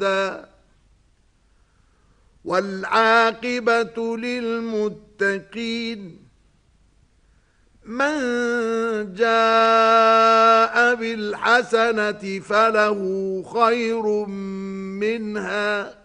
أبدا والعاقبة للمتقين من جاء بالحسنة فله خير منها